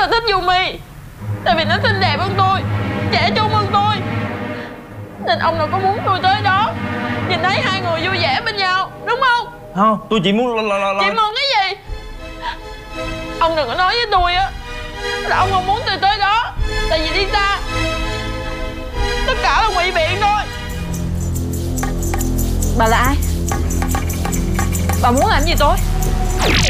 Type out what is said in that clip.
Tôi thích Du My, tại vì nó xinh đẹp hơn tôi, trẻ trung hơn tôi, nên ông đâu có muốn tôi tới đó nhìn thấy hai người vui vẻ bên nhau, đúng không? Không, tôi chỉ muốn Chị mừng cái gì? Ông đừng có nói với tôi á là ông không muốn tôi tới đó, tại vì đi xa tất cả là ngụy biện thôi. Bà là ai? Bà muốn làm gì tôi?